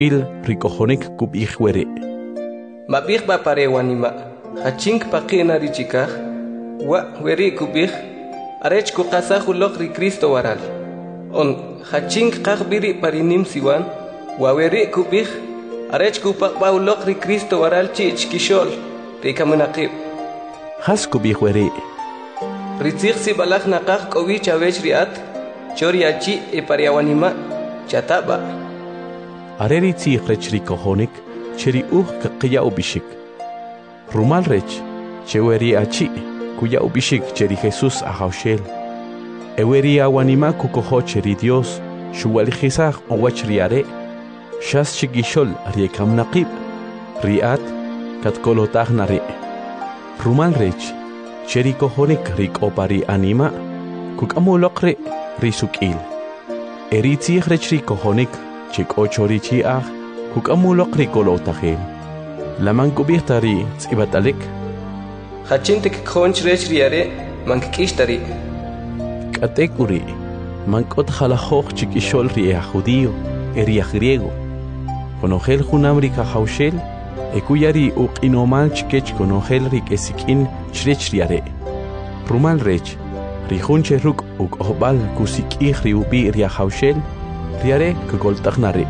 il ricojonik kubij were. Mabij ba parewanima, hachink paqina richikaj, wa weri kubij, arech kuqasajulok ri Cristo waral. On hachink qajbiri parinim siwan, wa weri kubij, arech kupaqbaulok ri Cristo waral chichkishol, rikamunaqib. Has kubij were. Ritzig si balak naqaj kowich avech riat, choriachi e pariawanima, chataba. Areri tzig rech ricojonik, cheri kaqya ubishik. Rumal rech, cheweri achi, kuya ubishik cheri Jesús ahaushel. Eweri awanima kukoho cheri Dios, shuwalijizaj owach riare, shas chigishol riekam naqib, riat, katkolotaj nare. Rumal rech, cheri kohonik rikopari anima, kukamulokre risukil. Eri tzig rech rikojonik, chik ochorichi ah, kukamulok rikolotajel. Laman kubihtari tzibatalik. Hachintik khonch rech riare, mankikishtari. Katekuri, mankot halajoj chikishol ria judío, eria griego. Konogel junamrika haushel, ekuyari uqinomal chikech konogel rik esikin chrech riare. Rumal rech, rijunche ruk ohbal kusikih riubi ria haushel, riare kugoltagnare.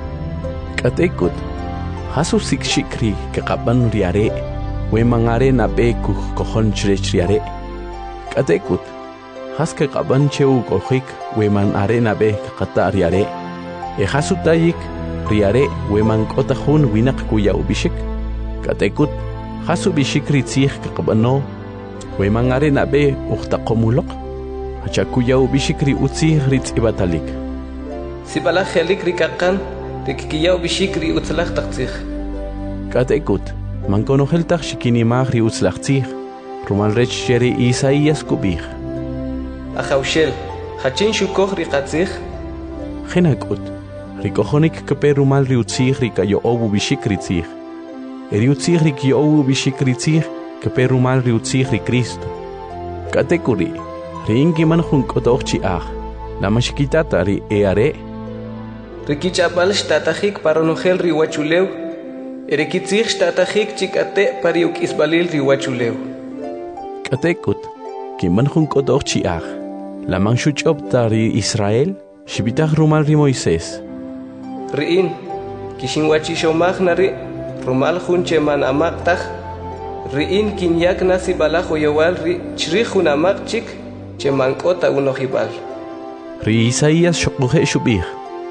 Katekut, hasu sikshikri kakaban riare, we mangare nabe kukohon chrech riare. Katekut, haske kaban cheu kohik, we man are nabe kakata riare. E hasu tayik, riare, we man kotahun winak kuya ubishik. Katekut, hasu bishikri tzih kakabano, we man are nabe uhtakomulok. Hachakuya ubishikri utzih ritz ibatalik. Si balak helik rikakan, rikiyaw bishikri utzlach taktzih. Katekut, man konoheltak shikinimag ri utzlach tzih, rumal rech sheri Isaías kubih. Ahaushel, hachin shukoh rikatzih. Genakut, rikojonik kepe rumal ri utzih rikayo obu bishikri tzih. Eri utzih rikiyo obu bishikri tzih, kepe rumal ri utzih ri Cristo. Katekuri, ri ingiman junkotochi ah, la mashikitata ri eare. Rikichapal shtatajik paronogel riwachuleu, erikitzig shtatajik chikate pariuk isbalil riwachuleu. Katekut, kiman junkotoch chiach, la manshuchopta ri Israel, shibitach rumal ri Moisés. Riin, kishinwachishomach nari, rumal junche man amaktaj, riin kinyak nasi balajo yowal ri chrijun amak chik, chemankota unojibal. Ri Isaías shokuje shubih.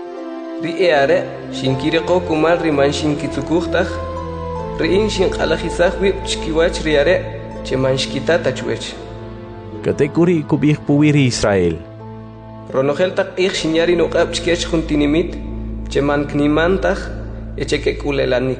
Ri eare, shinkireko kumal riman shinkitsukuhtaj, riin shinkalajizaj wip chkiwach riare, chemanshkitata chwech. Katekuri kubih puwiri Israel. Ronogeltak ik shinyari nuqab chkech juntinimit, chemanknimantaj, echekekulelanik.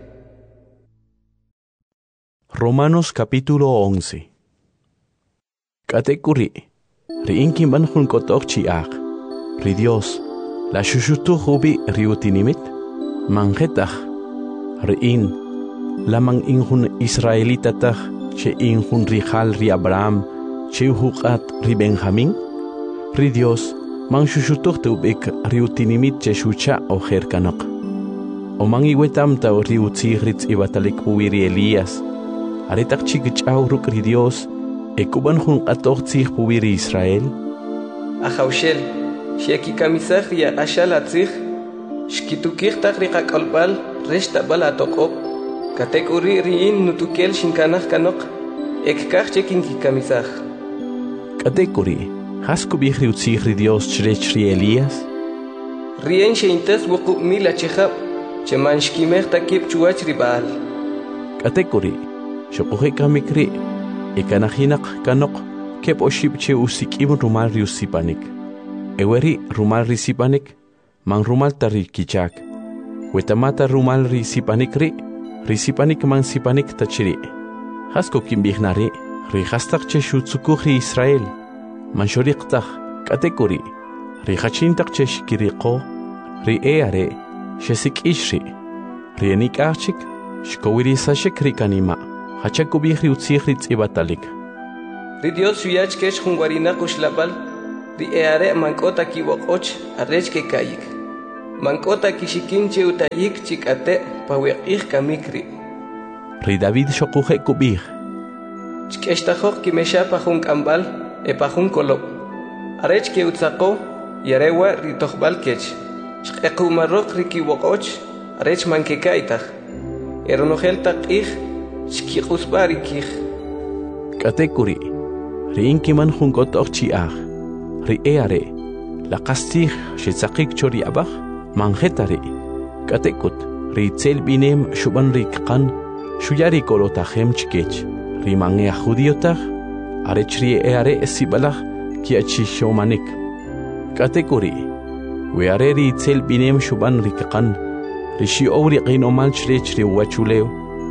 Romanos capítulo 11. Katekuri, riin kimban junkotok chiach, ri Dios, la shushutu hubi riutinimit, mangetach, riin, la man injun israelitatach, che injun rijal ri Abraham, che uhuqat ri Benjamín, ri Dios, man shushutuch teubik riutinimit che shucha o jerkanok. O man iwetam ta riutzigritz ibatalik puwiri Elías, aretak chikichaw ruk ri Dios, ekuban jun atoch tzig puwiri Israel. Ahaushel, sheki kamisaj ya ashalatzig, shkitukirtaj riqakalbal, reshtabal atokop, katekuri riin nutukel shinkanaj kanok, ekkaj chekinki kamisaj. Katekuri, haskubih riutzig ri Dios chrech ri Elías? Rien sheintes wuku mila chehab, chemanshkimej takip chuach ri Baal. Katekuri, shokuhe kamikri, ekanajinak kanok, kep oshib che usikim rumal ri usipanik. Eweri rumal ri sipanik, man rumal tari kichak. Wetamata rumal ri sipanik man sipanik tachiri. Hasko kimbihnari, ri hastak che shutsukuh ri Israel. Man shoriqtach, katekuri, ri hachintak che shikiriqo, ri eare, shesik ishri, ri enik archik, shkowiri sashik ri kanima, hachakubih ri utzig ri tzibatalik. Ri Dios shuyach kesh junwarina kushlabal, ri eare mankota kiwokoch arrech ke kayik. mankota kishikinche utayik chikate pawiqih kamikri. Ri David shokuje kubih. Chkeshtajok kimesha pajun kambal pajun kolo. Arech ke utzako yarewa ritohbal kech. Chkekumarok rikiwokoch arech mankekaitaj. Eronogel taqih chkiqusbarikih. Katekuri. Ri inkiman junkot ochchiah. Ri eare. La qastih shitzaqik chori abah. Manjetari. Katekut. Ri tzel binem shuban rikqan. Shuyari kolotajem chkech. Ri mangea judiotah. Arech ri eare esibalach kiachishomanik. Katekuri. Weare ri tzel binem shuban rikqan. Rishi ori qinomal chrech ri wachuleo.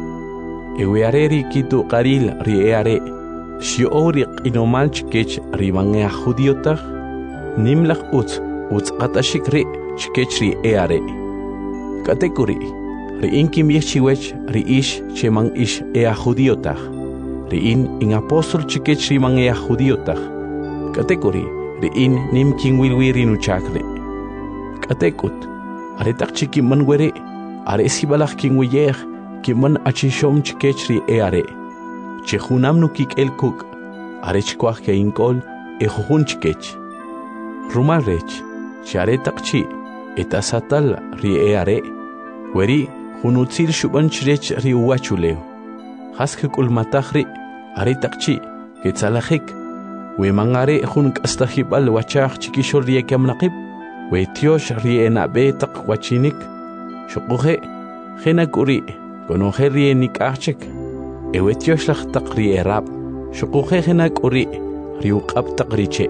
Weare ri kitu qaril ri eare. Shi ori qinomal chkech ri mangea judiotah. Nimlach utz qatashik ri chkech ri eare. Katekuri. Ri inkim yechchiwech ri ish chemang ish ea judiotah. Ri in apostol chkech ri mangea judiotah. Katekuri. Ri in nim kinwilwiri nuchakre. Katekut. Are tak chiki man were. Are sibalach kinwiyeh. Kiman achishom chkech ri eare. Chehunam nukik el kuk. Are chkwach ke inkol ejujun chkech. Rumal rech. Chare takchi. Etasatal ri eare. Weri hunutzil shuban chrech ri uachuleo. Haske kulmatachri. Are takchi. Ketzalachik. We mangare hun kastahibal wachach chikishol ri ekamnaqib. We tiosh ri enabe tak wachinik. Shukuje. Genakuri. Konoje ri enikachik. Ewe tiosh lach tak ri erab. Shukuje genakuri. Ri uqab tak riche.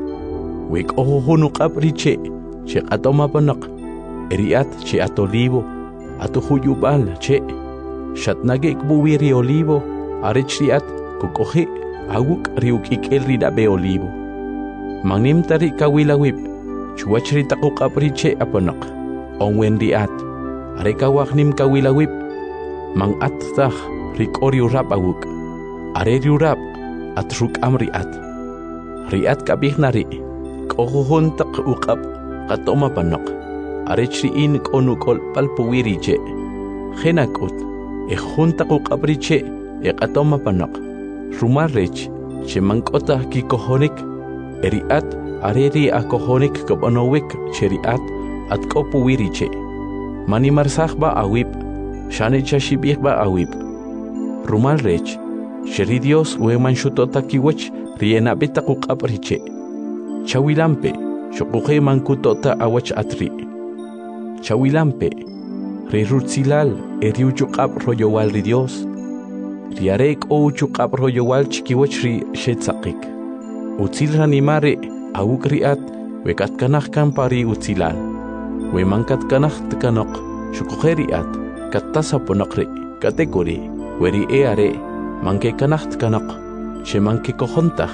Wek ojo hunuqab riche. Che atoma panak. Eriat che atolivo. Atuhuyubal che. Shatnagek buwiri olivo. Arichriat kukoje. Awuk riukik el ridabe olivo. Mangnim tari kawilawib. Chuachri takuqab riche apanak. Onwen riat. Arekawak nim kawilawib. Mang attah rikori urab awuk. Are riurab. Atruk amriat. Riat kabihnari. Kohuhun tak uqab. Katoma panak. Arechri in konukol palpuwiriche. Genakut. Ejun tak uqab riche. Ekatoma panak. Rumarrech. Chemankota kikohonik. Eriat. Areri akohonik kabanowik. Cheriat. At kopuwiriche. Manimarsach ba awib. Shane chashibih ba awib. Rumarrech. Sheri Dios weman shutota kiwech. Riena beta uqab riche. Chawilampe. Shokuje mankutota awach atri. Chawilampe. Rirutzilal. Eriuchukab royowal ri Dios. Riarek o uchukab royowal chikiwech ri shetzakik. Utzil ranimare. Awuk riat. Wekat kanach kampari utzilal. Wemankat kanach tkanok. Shukuje riat. Katasa ponakri. Katekuri. Weri eare. Manke kanach tkanok. Shemanke kohontach.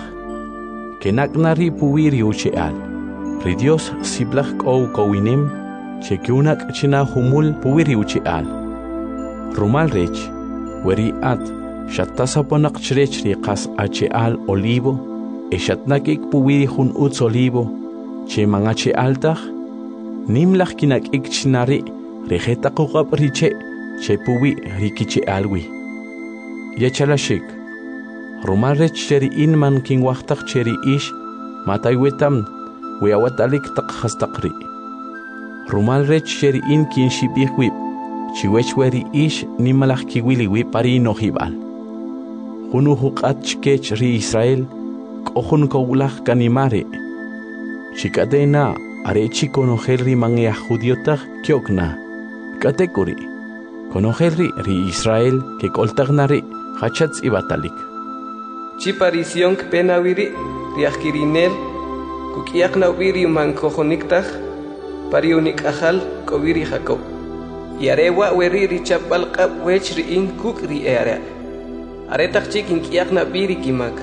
Kenaknari puwiri ucheal. Ri Dios siblach kou kowinem. Chekiunak china humul puwiri ucheal. Rumal rech. Weri at. Shatasa ponak chrech riqas acheal olivo. Eshatnakik puwiri hun utz olivo. Che mangache altach. Nimlach kinak ik chinari. Rejeta kukab riche. Che puwi rikiche alwi. Yechalashik. Rumal rech cheri inman king wachtak cheri ish. Matay wetam. Weawatalik tak hastakri. Rumal rech cheri in kin shibih wib. Chiwech weri ish nimalach kiwili wib pari nohibal. Hunu huqat chkech ri Israel. Kohun kowlach kanimare. Chikadena arechi konogel ri mangea judiotach kyokna. Katekuri. Konogel ri Israel ke koltagnari hachatz ibatalik. Chiparición penawiri riakirinel. Kukiak nawiri mankojoniktaj. Pariunik ajal kowiri Jacob. Yarewa weri richapal qab wech ri in kuk ri eare. Aretak chikin kiak nawiri kimak.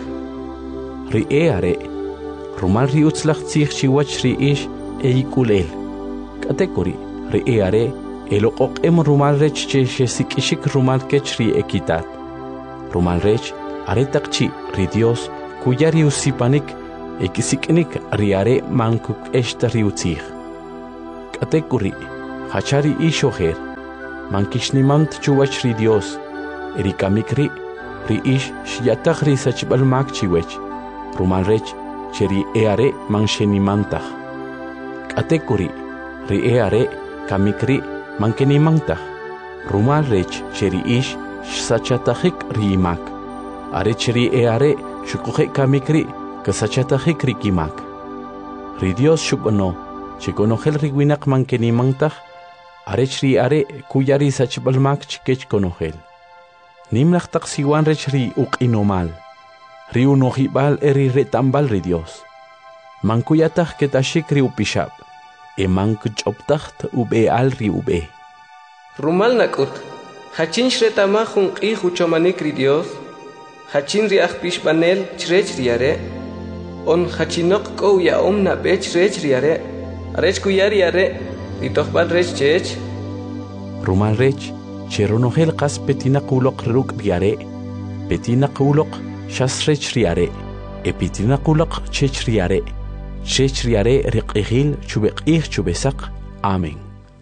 Ri eare. Rumal ri utzlach tzich chiwach ri ish eikulel. Katekuri. Ri eare. Elokok em rumal rech che sikishik rumal kech ri ekitat. Rumal rech. Aretak chi ri Dios kuyari usipanik. Ekisiknik riare mankuk eshta riutzich. Katekuri. hachari ishoher mankishnimant chuwach ri Dios erikamikri ri ish shiyatach ri sachbalmak chiwech rumalrech cheri eare manshenimantach katekuri ri eare kamikri mankenimantach rumalrech cheri ish sachatachik rimak are cheri eare shukuhe kamikri kasachatachik rikimak ri Dios shubano chikonojel riwinak mankenimantach arech ri are kuyari sachbalmak chikech konojel nimlachtaq siwan rech ri uqinomal ri unojibal eri retambal ri Dios mankuyatach ketashik ri upishab mankuchoptacht ube al ri ube rumal nakut hachin shretamaj unqi huchomanik ri Dios hachin ri ajpish banel chrech ri are on hachinok ko ya omna bech rech ri are arech kuyari are ri toqbal rech chech rumal rech cheronojel qas petina quloq ruk riare petina quloq shasrech riare epitina quloq chech riare riqihil chubeqih chubesaq amén.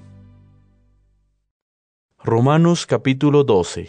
Romanos capítulo 12.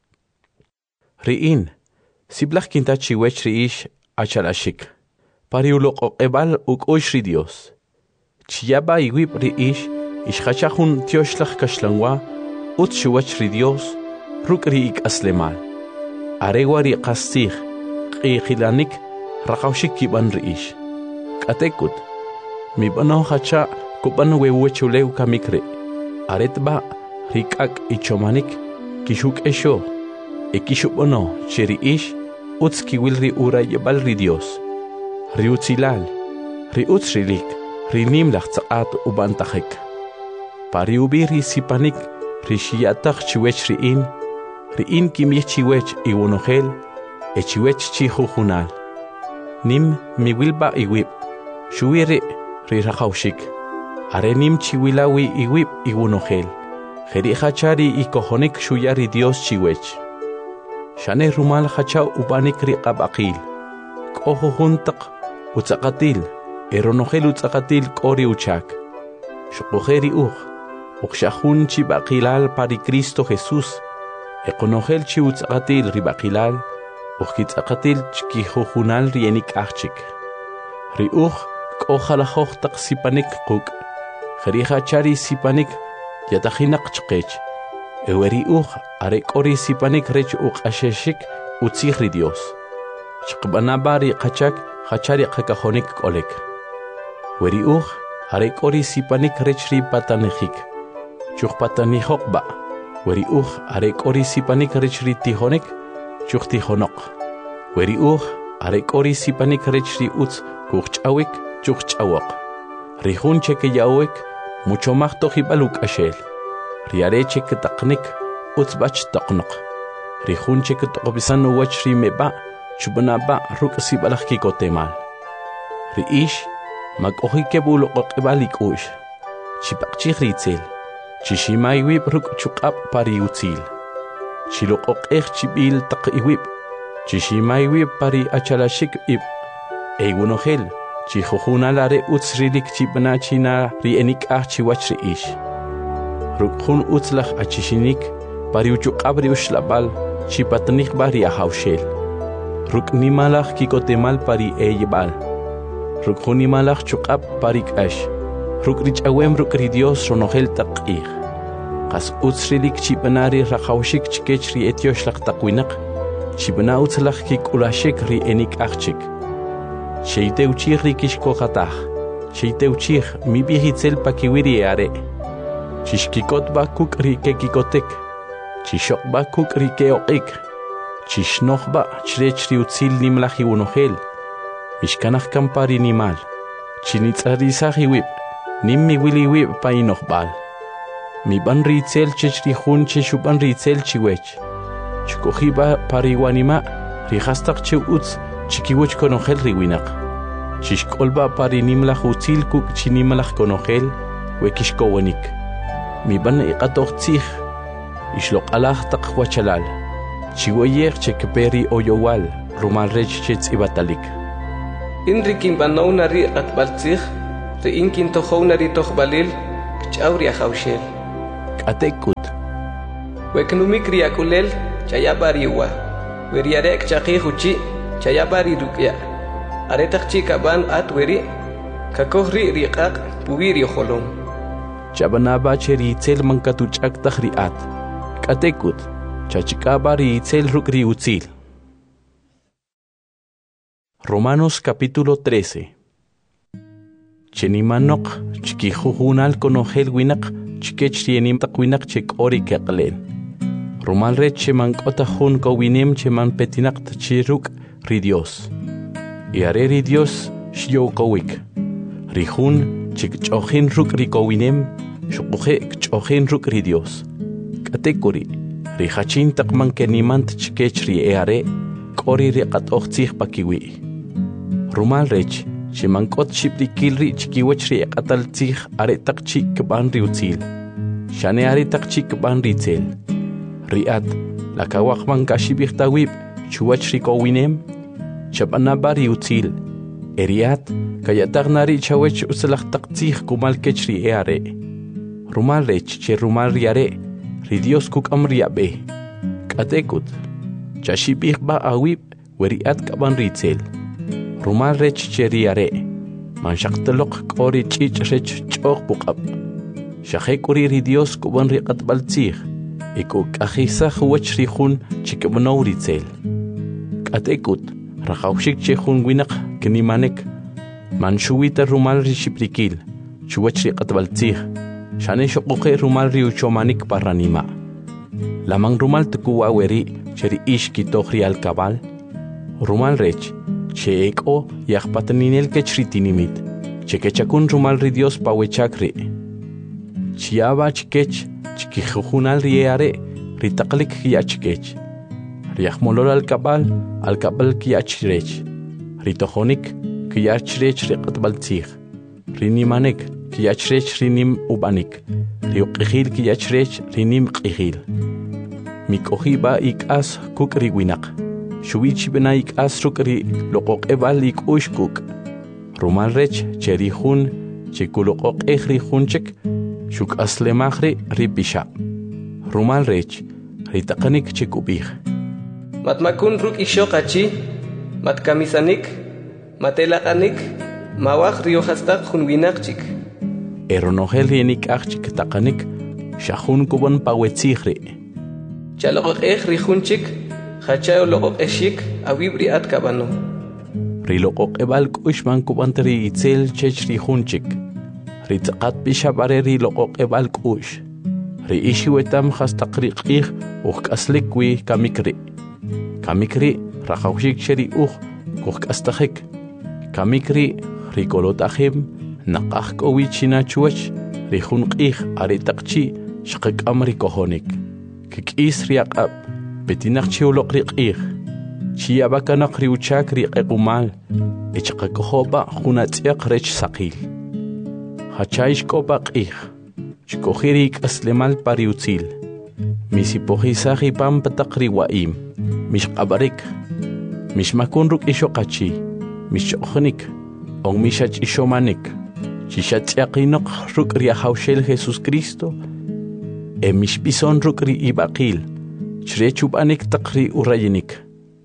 Riin siblach kinta chiwech riish achalashik pariuloq ebal ukosh ri Dios chiyaba iwib riish ishkhachahun tioshlach kashlangwa ut chiwech ri Dios ruk riik aslemal arewari qastig qiqilanik raqawshik kiban riish atekut mi bano hacha kuban wewechuleu kamikre aretba rikak ichomanik kishuk esho ekishubono cheri ish utski wilri ura yebal ri Dios riutzilal riutzrilik rinim lachtzaqat ubantachek pariubiri sipanik rishiatach chiwech riin kimich chiwech iwonojel echiwech chihujunal nim mi wilba iwib shuire ri raqawshik arenim chiwilawi iwib iwunojel jeri hachari ikohonik shuyari Dios chiwech shane rumal hacha ubanik ri qabaqil qoho huntaq utzaqatil eronojel utzaqatil qori uchak shuqojeri uqshahun chibaqilal pari Cristo Jesús eqonojel chi utzaqatil ribaqilal uqkitzaqatil chkihujunal rienik achik ri ojalá hochtaq sipanik quk jeriha chari sipanik yatahinaq chqech eweri are qori sipanik rech asheshik utzih ri Dios chqbanabari qachak hachari qakahonik qolek weri are qori sipanik rech ri patanejik chuqpatanihoqba weri are qori sipanik rech ri tihonik chuqtihonoq weri are qori sipanik rech ri utz kuqchawik chuqchawaq rihun cheke yawek mucho más tojibaluk ashel riare cheke taqnik utzbach taqnoq rihun cheke toqbisan wach ri meba chubnaba ruk sibalach kikotemal riish makohike bul qoqbalik ush chipaqchi ritzel chishimay wib ruk chuqab pari utzil chiloqoqej chibil taqiwib chishimay wib pari achalashik ib egunojel chihujunalare utzrilik chibnachina rienik chiwach riish rukhun utzlach achishinik pariuchu qabri ushlabal chipatnik bari ahawshel ruknimalach kikotemal pari eyebal rukhunimalach chuqab parik ash rukrich awem rukri Dios ronojel taqih qas utzrilik chibnari rahawshik chkechri etioshlaq taqwinaq chibna utzlach kikulashik rienik achik Sheiteuchir rikishkoqataq Sheiteuchir mi viejitzel pakiwiri are Chishkikot bakuk rikekikotek Chishok bakuk rikeoqik Chishnokba chrechri utzil nimlahi unojel Mishkanaj kampari nimal Chinitzarizahi wib Nimmi wili wib painojbal Mi ban ritzel chechri hun cheshuban ritzel chiwech Chkojiba pariwanima rihastaq che utz chikiwech konojel riwinaq chishkolba pari nimlaj utzil kuk chinimlaj konojel wekishkowenik mi ban iqatoqtzij ishloqalaj taq wachalal chiwayej chekperi oyowal rumal rech chetz'ibatalik inrikin banawna ri atbaltzij ri inkin tojowna ri tojbalil ch'awria hawshel. K'atekut. Weknumik riakulel chayabariwa. Weriarek chaqi huchi chayabari rukya. Aretak chikaban at weri kakohri riqaq puwiri holom. Chabanaba cheri itzel mankatuchak tahriat. K'atekut. Chachikabari itzel rukri utzil. Romanos capítulo 13. Chenimanok chikijujunal konojel winak chikech rienim takwinak chek ori keqlen. Romal re chemankota jun kowinem cheman petinak tchiruk ri Dios. Y are ri Dios shyo kowik. Rijun chik chojin ruk ri kowinem shukuje chojin ruk ri Dios. Katekuri rijachin takman kenimant chikech ri eare kori ri qatochtzih pakiwi. Rumal rech chemankot shiprikilri chikiwachri qataltzih aretak chikban riutzil. Shane aretak chikban ritzel. Riat lakawakman kashibirtawib chuwachri kowinem chabanaba riutzil. Eriat kayatagnari chawech usalaqtaqtzih kumalkechri eare. Rumal rech che rumal riare ri Dios kukam riabe. Katekut chashibirba awib weriat kaban ritzel. Rumal rech cheriare manshaqtaloq qori chich rech choq buqab shaqekuri ri Dios kuban riqat baltzih iku qajisa huwach rijun chikabnauritzel katekut raqawshik chejun winaq knimanek manshuwita rumal ri shiprikil chuwach riqat baltzih shane shoqoqe rumal ri uchomanik parranima lamang rumal tukuwa weri cheri ishki tohri al kabal rumal rech Cheeko yaqpataninel kechritinimit. Chekechakun rumal ri Dios pawechakri. Chiaba chikech chikijujunal rieare ritaqlik kiachkech. Riaqmolol alkabal kiachrech. Ritojonik kiachrech riqatbaltzih. Rinimanek kiachrech rinim ubanik. Riuqijil kiachrech rinim qijil. Mikojiba ikas kukriwinak. Shuichi benaik asrukri loqoq ebalik ushkuk. Rumal rech cherihun chikuloqoq ejrijunchek shuk aslemahri ripisha. Rumal rech ritaqanik chikubih. Matmakun ruk ishoqachi, matkamisanik, matelaqanik, mawaq riohastaq junwinaqchik. Eronogel rienik achik taqanik shahun kubon pawetzihri. Chaloqoq ejrijunchik Hachayo loqoq eshik awibri atkabano. Riloqoq ebal kushman kubantri itzel chechri hunchik. Ritzaqat bishabare riloqoq ebal kush. Ri ishiwetam hastaqri qih uqaslikwi kamikri. Kamikri raqawshik cheri uqastajik. Kamikri rikolotajim naqaq kowichina chuwach rihun qih aritaqchi shaqaq amri kohonik. Kikis riaqab Betinak chioloq riqih. Chiabakanaq riuchak riqequmal. Echqakohoba junatziaq rech saqil. Hachaish kopa qih. Chikojirik aslemal pariutzil. Misipojisaji pampataq riwaim. Mishqabarik. Mishmakun ruk ishoqachi. Mishchoqnik. On mishach ishomanik. Chishatziaqinoq ruk riahawshel Jesus Cristo. Mishpison ruk ri ibaqil. Chrechubanik takri urayinik.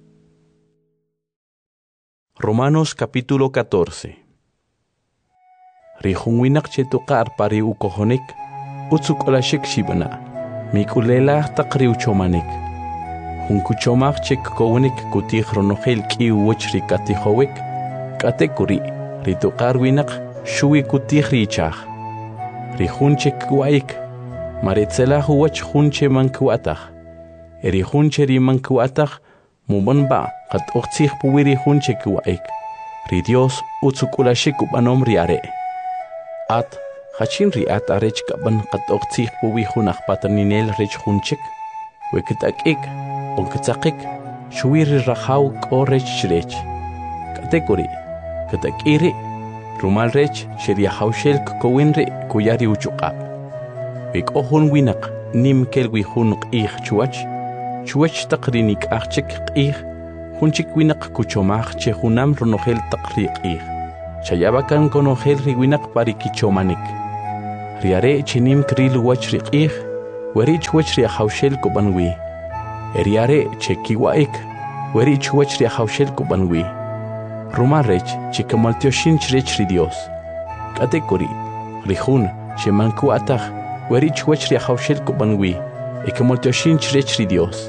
Romanos capítulo 14. Rijunwinak chetuqar pari ukohonik, utsukolashik shibana, mikulela takri uchomanik. Hunkuchomak chek kowenik kutih ronogel ki uwachri katihowik, katekuri, rituqar winak shui kutih richach. Rijunchek waik, maritzelah uwach hunche mankuatach. Erijunche rimankuatach mubanba qat uqtzih puwiri junche kuwaik. Ri Dios utsukulashik ubanom riare. At hachin riat arech kaban qat uqtzih puwi junaq pataninel rech junchik. Wekitakik onkitzakik shuwiri rahaw ko rech shrech. Katekuri katakiri rumal rech sheriahawshel kowinri kuyari uchuqab. Wik ohun winak nim kelwi junq ih chuach. Chuach taqrinik achik qih junchik winak kuchomach che junam ronogel taqriq ih. Chayabakan konogel riwinak parikichomanik. riare chinim kril wach riqih werich wach ri hawshel kubanwi eriare chekiwaik werich wach ri hawshel kubanwi rumarech chikamaltioshin chrech ri Dios katekori rihun chemanku atah werich wach ri hawshel kubanwi ikamaltioshin chrech ri Dios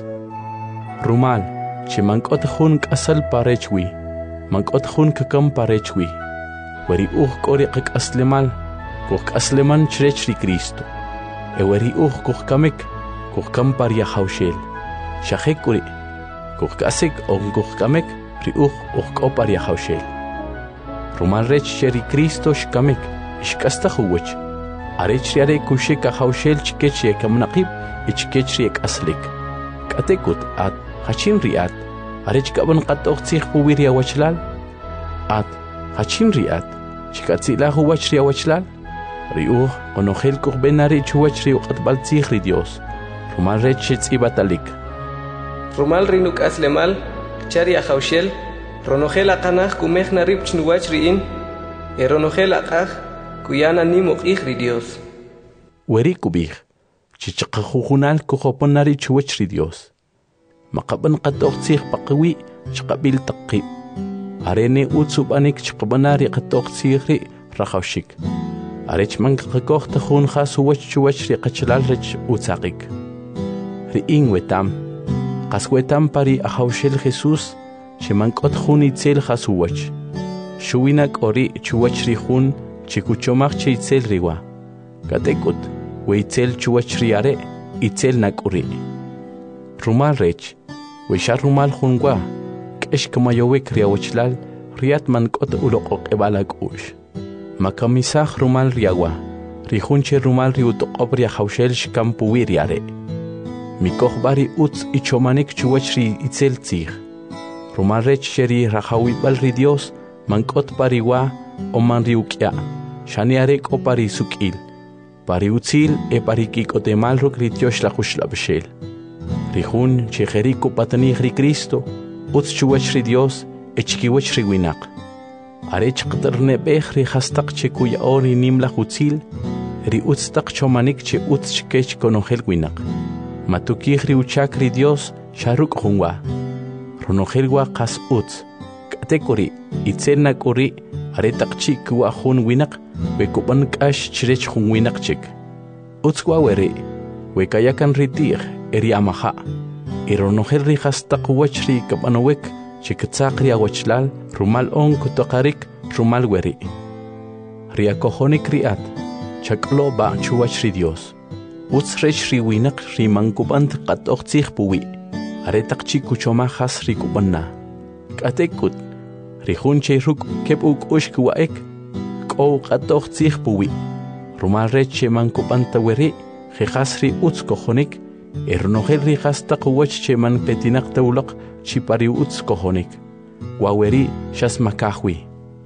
rumal chemankot hun kasal parechwi mankot hun kakam parechwi weri kori qak aslemal kuk asleman chrech ri Cristo eweri kuk kamek kuk kam paria hawshel shahekuri kuk kasek kuk kamek ri ko paria hawshel rumal rech cheri Cristo shkamek ishkasta huwach arech riare kusheka hawshel chkech yekamnaqib ichkech riek aslik katekut at hachin riat arech kaban qatoq tsikh puwiria wachlal at hachin riat chikatzila huwach ria wachlal riuh onogel kuk benari chuwach riu qatbal tsikh ri Dios rumal rech tsibatalik rumal rinuk aslemal chari hawshel ronogel aqanaj kumejna rib chnuwach riin ronogel aqaj kuyana nimuq ri Dios weri kubij chichaqajunal kujoponari chuwach ri Dios maqaban qatoq tsikh paqwi chqabil taqi arene utsubanik chqabanari qatoq tsikh ri rahawshik arech man qaqoq tajun khasuwach chuwach ri qachlal rech utsaqik ri ingwetam qaswetam pari ahawshel Jesus chemankot jun itzel khasuwach shuwinak ori chuwach ri jun chikuchomach chitzel riwa katekut weitzel chuwach ri are itzel nakuri rumal rech wishar rumal junwa kesh kamayowek riawachlal riat mankot uloqoq ebalak ush makamisaj rumal riawa rihunche rumal riutoqob ri hawshel shkampu wiriare mikoj bari utz ichomanik chuwach ri itzel tsikh rumal rech sheri rahawibal ri Dios mankot pariwa o man riukya shaniare ko pari sukil pari utzil pari kikotemal ruk ri Dios la khuslabshel rihun chejeriku patani ri Cristo utz chuwach ri Dios echkiwach ri winaq arech qterne bej ri hastaq chekuya ori nimla utzil ri utz taq chomanik che utz chkech konogel winaq matukij ri uchak ri Dios sharuk junwa ronogel wa qas utz katekori itzelna kori aretaq chikwa jun winaq bekuban kash chrech jun winaq chik utz wa weri wekayakan ri tij eri amaja ronogel ri hastaq wach ri kabanowek chiktzaq ri awachlal rumal on kutoqarik rumal weri ri akojonik riat chaklo ba chuwach ri Dios utz rech ri winaq ri mankubant qatoq tsikh puwi aretaq chikuchoma khas ri kubanna katekut ri junche ruk kep ukush kuwaek ko qatoq tsikh puwi rumal rech mankubanta weri khas ri utz kojonik ronogel ri hastaq wach cheman petinaq tawlaq chipari utz kojonik waweri shasmakahwi.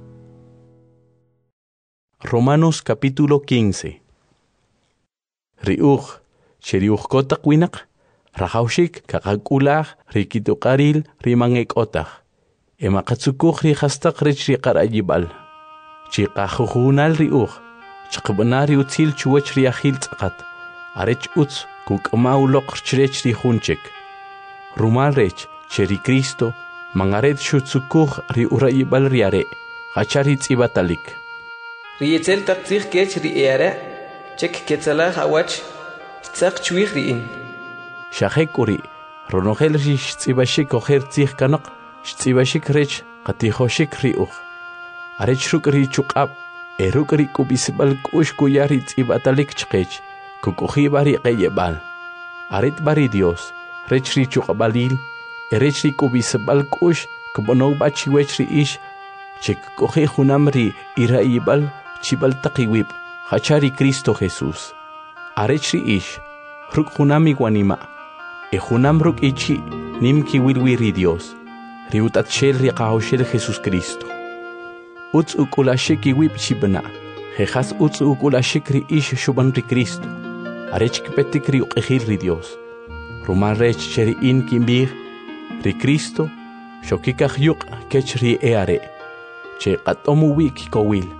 Romanos capítulo 15. Riuj cheriuj kotak winaq rahawshik kaqakulaj rikituqaril rimangek otaq emaqatsukuj ri hastaq rech ri qarayibal chiqajujunal riuj chqbanari utzil chuwach ri ajil tzqat arech utz kuk'mauloq chrech ri junchek rumal rech cheri Cristo mangaret shutsukuj ri urayibal riare hachari tsibatalik riyetzel taq tsikh kech ri eara chek ketsalaj awach tzaq chwij riin shahekuri ronogel ri tsibashik ojer tsikh kanaq tsibashik rech qatijoshik riuj arech ruk ri chuqab eruk ri kubisbal kush kuyari tsibatalik chqech kukuji bari qeyebal aret bari Dios rech ri chuqabalil erech ri kubisbal kush kubono bachi wech ri ish chek kuji junam ri irayibal chibal taqiwib hachari Cristo Jesús arech ri ish ruk junami guanima junam ruk ichi nimki wilwiri Dios ri utatshel ri qahawshel Jesús Cristo utz ukulashik iwib chibna jejas utz ukulashik ri ish shuban ri Cristo arech kipetik ri uqejil ri Dios rumal rech cheri in kimbir ri Cristo shokikaj yuq kech ri eare che qatomu wi kikowil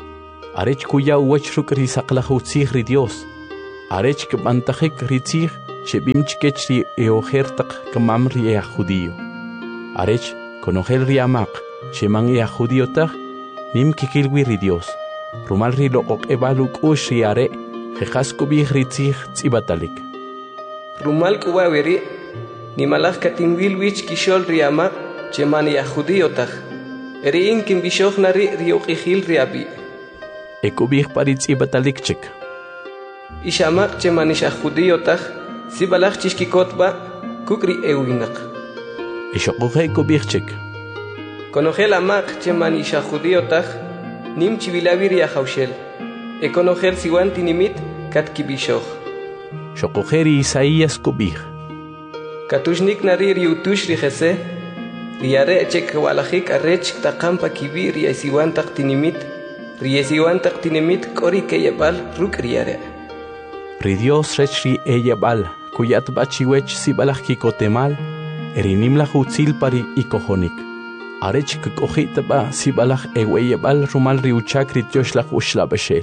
arech kuya uwach ruk ri saqlajutzig ri Dios, arech kbantajik ri tzig chebimchkech ri eojertaq kamam ri ea judío, arech konogel ri amaq cheman ea judío tag nim kikilwi ri Dios, rumal ri loqoq ebaluk ush ri are jejaskubig ri tzig tzibatalik. Rumal kuwaweri nimalaj katinwilwich kishol ri amaq cheman ea judío tag, eri inkin bishojnari ri uqijil ri abi. Ekubig parit tzibatalik chek. Ishamaq cheman isha judío tag, sibalaj chishkikotba kukri ewinak. Ishoqoje ekubig chek. Konogel amaq cheman isha judío tag, nim chivilawiri ajaushel. Ekonogel siwan tinimit katkibishoj. Shoqojeri Isaías kubig. Katushnik nari ri utush ri jese, ri are chek walajik arech taqampa kibi ri siwan taq tinimit, ri siwan taq tinimit kori keyabal ruk ri are. Ri Dios rech ri eyabal kuyat bachiwech sibalaj kikotemal, erinim la jutzil pari ikojonik. Arech kukojitaba sibalaj eweyabal rumal ri uchak ri tioshlag ushla beshel.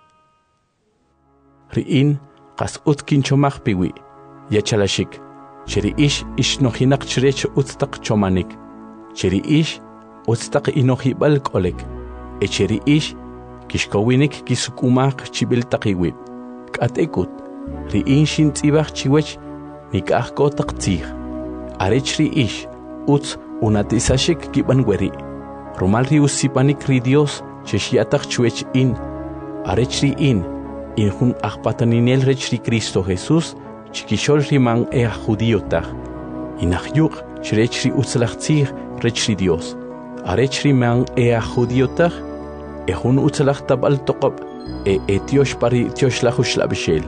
Ri in qas utkin chomaj piwi, yachalashik. Cheri ish nojinak chrech utztaq chomanik. Cheri ish utztaq inojibal kolek. Cheri ish kishkowinik kisukumaq chibil taqiwib. Katekut ri in shin tzibaj chiwech nikajko taqtzig. Arech ri ish utz unatisashik kibanweri. Rumal ri usipanik ri Dios cheshiataq chuech in. Arech ri in jun ajpataninel rech ri Cristo Jesús chikishol riman ea judío tag. Inahyuk chrech ri utzlachtzig rech ri Dios. Arech riman ea judío tag, jun utzlach tabal toqob etiosh pari tioshlahu shlabishel.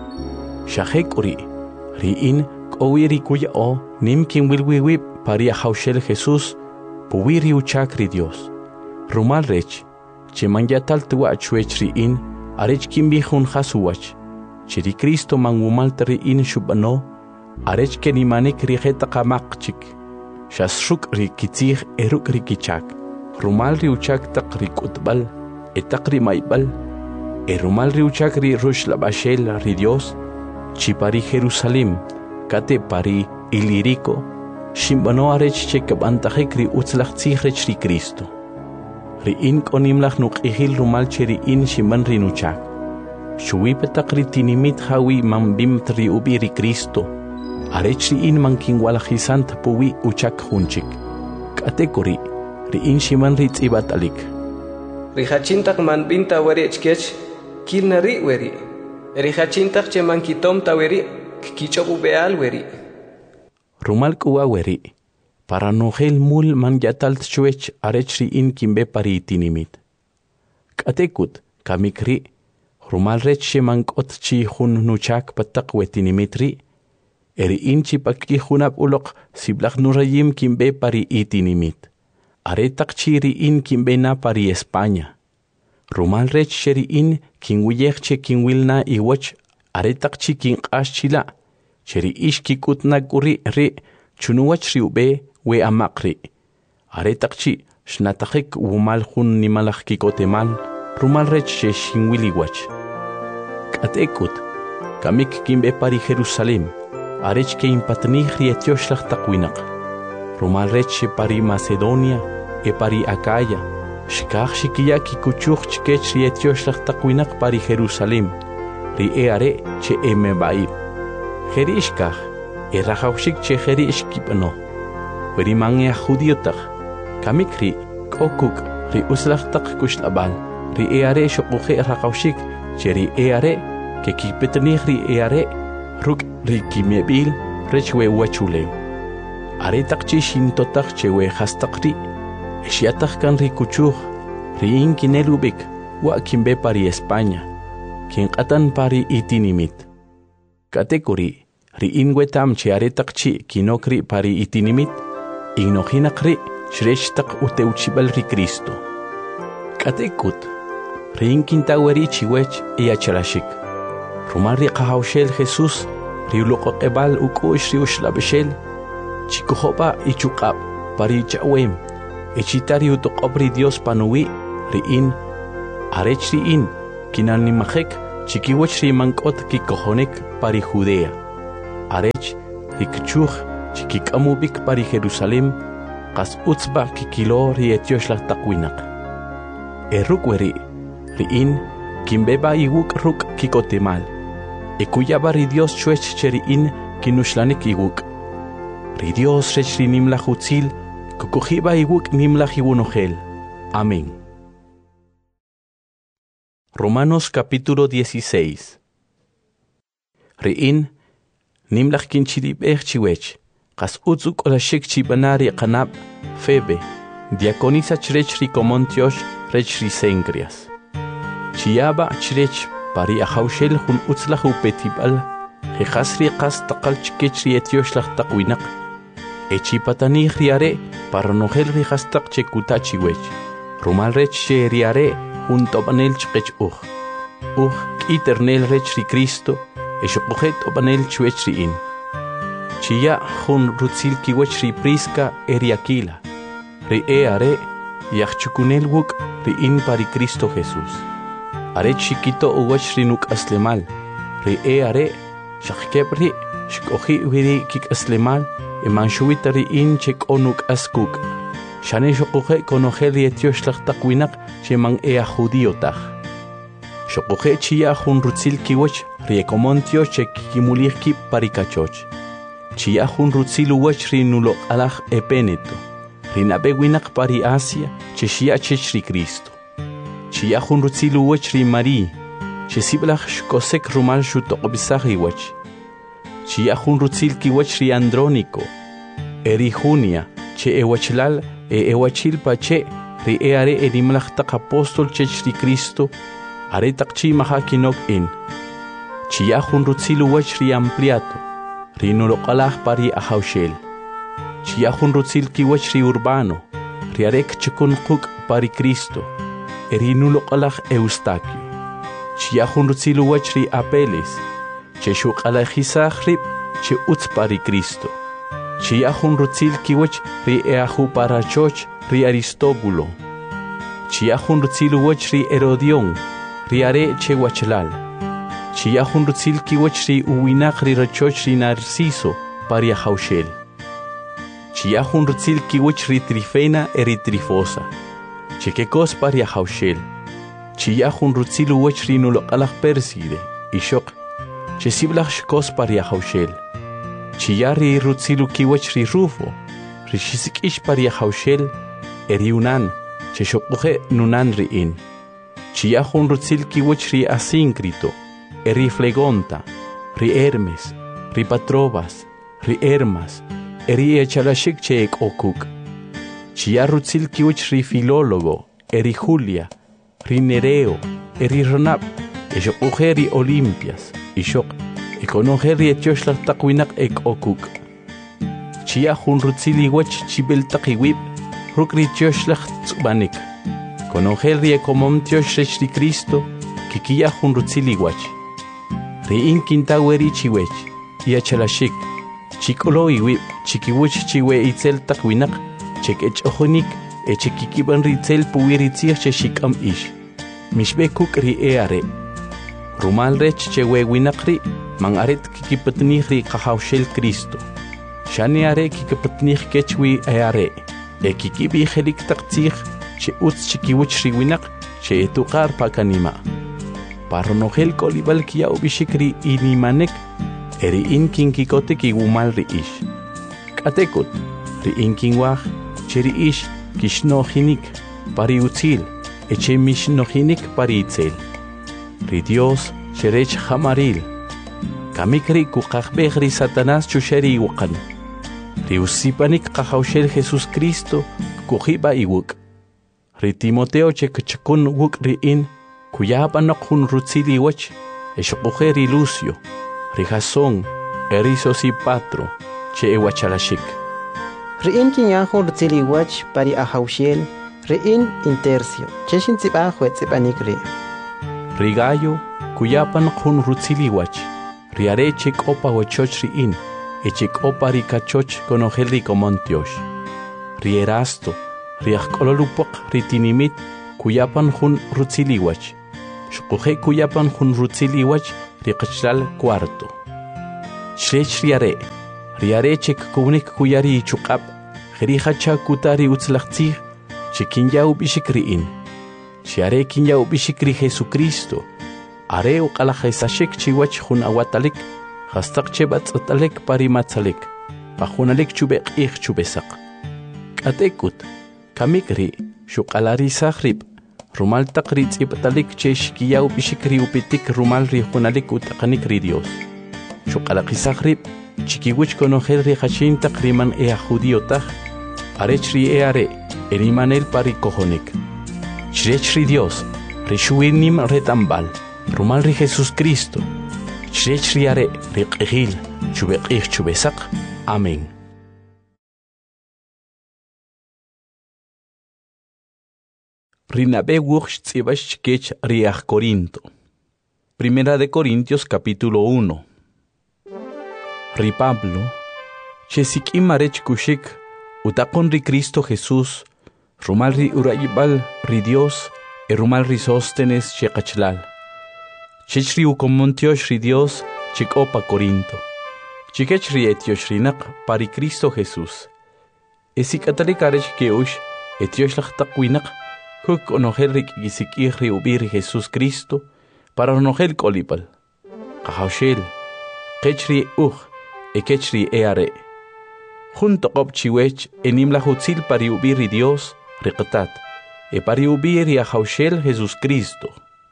Shahek uri ri in kowiri kuya o nim kin wilwiwi pari ajaushel Jesús puwiri uchak ri Dios. Rumal rech cheman yatal tuwa chuech ri in arech kin bijun jasuwach. Chiri Cristo mangumal tari in shubano, arech kenimanik rijeta kamakchik. Shasruk rikitzig eruk rikichak. Rumal riuchak tak rikutbal, etak rimaibal. Rumal riuchak ri rush labashel ri Dios. Chipari Jerusalem, kate pari ilirico. Shimbano arech chekabantajek ri utzlachtzig rech ri Cristo. Ri in konimlach nuk ihil rumal chiri in shimban rinuchak. Shuwi petakri tinimit hawi mambim tri ubiri Cristo. Arechri in mankin walajisant puwi uchak hunchik. Katekuri, ri in shiman rit ibatalik. Rihachintak manbinta weri echkech, kilnari weri. Rihachintak chemankitom taweri, kichobu beal weri. Rumal kuwa weri. Para nogel mul man yatalt chuech arechri in kimbe pari tinimit. Katekut, kamikri. Rumal rech shemankot chi hun nuchak patak wetinimitri. Eri inchi pakki hunap ulok siblak nurayim kimbe pari itinimit. Aretak chiri in kimbe na pari España. Rumal rech sheri in kinwiyekche kinwilna iwach aretak chi kinqash chila. Cheri ish kikutna kuri ri chunuwach riube we amakri. Aretak chi shnatakik wumal hun nimalak kikotemal. Rumal rech she shinwiliwach. Katekut, kamik kimbe pari Jerusalem, arech ke impatni rietioshlag takwinak. Rumal rech pari Macedonia, pari Acaya, shkach shikia kikuchuch chkech rietioshlag takwinak pari Jerusalem, ri are che emebai. Jerishkach, rajaushik che jerishkipano. Veri mangia judiotag, kamik ri kokuk ri uslag tak kushlabal, ri are shokuche rajaushik. Cheri eare, que kipetnihri eare, ruk rikimebil, rechwe wachule. Are takchi shintotak chewe hastakri, eshiatak kan rikuchuj, riin kinelubik, wa kimbe pari España, kinkatan pari itinimit. Katekuri, riin wetam che are takchi kinokri pari itinimit, ignohinakri, shreshtak uteuchibal ri Cristo. Katekut. Rin kintaweri chiwech yachalashik. Rumari qahawshel Jesús riuluqo qebal ukush riushlabeshel. Chikuhopa ichukab pari chawem. Echitari utoqobri Dios panuwi riin Arech ri'in kinanimajek chikiwach rimank'ot kikojonek pari Judea. Arech rikchuj chikik'amubik pari Jerusalem qas utzba kikilo rietioxlaj taqwinaq. Errukweri ri'in kimbeba iwuk ruk kikotemal. Ekuyaba ri Dios chuech cheri'in kinuxlanik iwuk. Ri Dios rech rinimlaj utzil kukujiba iwuk nimlaj iwunojel. Amén. Romanos capítulo 16. Ri'in nimlaj kinchirib'ej chiwech qas utzuk olashik chibanari qanab Febe diaconisa chrech rikomon tiox rech risencrias. Chiyaba chrech pari ahawshel jun utzlaj upetibal jejas riqas taqal chikech rietioxlaj taqwinaq. Echipatanij riare paronojel rihastaq chekuta chiwech. Rumal rech che riare jun tobanel chqech k'iternel rech ri Cristo eshoqojet tobanel chwech ri'in. Chiya jun rutzil kiwech ri Prisca eri Aquila. Ri are yachchukunel wuk ri'in pari Cristo Jesús. Are chiquito uwech ri nuk aslemal. Ri are shaqkeb ri shkoji wiri kik aslemal emanxuita ri'in chek onuk askuk. Shane shoqoje konojel rietioxlaj taqwinaq cheman judío taj. Shoqoje chiya jun rutzil kiwech riekomon tiox chek kimulij kip pari kachoch. Chiya jun rutzil uwech ri nuloq alaj epeneto. Rinabe winaq pari Asia chexia chech ri Cristo. Chiya jun rutzil uwech ri Marí chesiblaj shkosek rumal xutoqbisaj iwech. Chiya jun rutzil kiwech ri Andrónico. Eri Junia che ewachlal ewachil pache ri are enimlaj taq apóstol chech ri Cristo are taqchi maja kinok in. Chiya jun rutzil uwech ri Ampliato ri nuloqalaj pari ahawshel. Chiya jun rutzil kiwech ri Urbano ri arek chikun quk pari Cristo eri nuloqalaj Eustaquio. Chiya jun rutzil uwech ri Apeles che shuqalajisaj rib che utz pari Cristo. Chiya jun rutzil kiwech ri Eajuparachoch ri Aristóbulo. Chiya jun rutzil uwech ri Herodión ri are che wachlal. Chiya jun rutzil kiwech ri uwinaq ri rachoch ri Narciso pari ahawshel. Chiya jun rutzil kiwech ri Trifena eri Trifosa chekekos pari ahawshel. Chiya jun rutzil uwech ri nuloqalaj Perside ixoq chesiblaj shkos pari ahawshel. Chiya ri rutzilu kiwech ri Rufo ri xisik'ish pari ahawshel eri Unan chexoqoje nunan ri'in. Chiya jun rutzil kiwech ri Asíncrito eri Flegonta ri Hermes ri Patrobas ri Hermas eri echalashik che ek'okuk. Chiya rutzil kiwech ri Filólogo eri Julia ri Nereo eri Ronab exoqoje ri Olimpias ixoq ikonoje ri etioxlaj taqwinaq ek'okuk. Chiya jun rutzil iwech chibel taqiwib ruk ri tioxlaj tz'ubanik. Konoje ri ekomom tiox rech ri Cristo kikiya jun rutzil iwach. Ri'in kintaweri chiwech iachalashik chik'lo iwib chikiwech chiwe itzel taqwinaq chek ech'ojonik echekikiban ri itzel puwi ritzij che xik'am ix. Mixbekuk ri are. Rumal rech che wewinaq ri man aret kikipatnij ri qahawshel Cristo. Shani are kikipatnij kechwi are. Kikibijelik taqtzij che utz chikiwech ri winaq che etuqar pakanima. Paronojel kolibal kia ubishik ri inimanek eri inkin kikotek iwumal ri ish. Katekut ri inkin waj che ri ish kishnojinik pari utzil eche mishnojinik pari itzel. Ri Dios cherech jamaril. Kamikri kukaqbej ri Satanás chusheri iwuqan. Ri usipanik qahawshel Jesús Cristo kujiba iwuk. Ri Timoteo chekchakun wuk ri'in kuyapanok jun rutzil iwech exoqoje ri Lucio ri Jasón eri Sosipatro che ewachalashik. Ri'in kinyan jun rutzil iwech pari ahawshel ri'in Intercio cheshin tzib'an juetzipanik ri. Ri Gallo kuyapanok jun rutzil iwech ri are chek'opa wechoch ri'in echek'opa ri kachoch konojel ri komon tiox. Ri Erasto ri ajk'ololupoq ri tinimit kuyapan jun rutziliwach. Shkuhe kuyapan jun rutziliwach riqachlal cuarto. Shrech riare chek kunik kuyari chuqap. Jerihacha kutari utzlachtzig. Chekinya ubishikriin. Shiare kinya ubishikri Jesucristo. Are uqalajesashik chiwach jun awatalik. Hastaq chebatz atalek parimatzalek. Pajunalek chubek chubesak. Katekut. Kamikri. Shuqalari sahrib. Rumal taqrit ipatalik cheshkiya ubishikri upitik rumal ri junalik utaqanik ri Dios. Shuqalaqi sahrib. Chikiwich konojel ri hachin taqriman ea judío taj. Arechri are. Erimanel parikojonik. Shrechri Dios. Rishuinim retambal. Rumal ri Jesus Cristo. Shrechri are. Riqihil. Chubekih chubesak. Amén. Rinabe wuch tzibash kech riach Corinto. Primera de Corintios capítulo 1. Ri Pablo. Chesik imarech kushik. Utaqon ri Cristo Jesús. Rumal ri urayibal ri Dios. E rumal ri Sóstenes chekachlal. Chechri ukomontiosh ri Dios. Chikopa Corinto. Chikech ri etiosh rinak pari Cristo Jesús. Esik atalikarech keush. Etiosh lachtakwinak. Huk onogel rik gisikir ri ubir Jesús Cristo. Para onogel kolipal. Kahaushel. Kechri ekechri eare. Junto qop chiwech enim la hutzil pari ubir Dios riqtat. E pari ubir Haushel Jesús Cristo.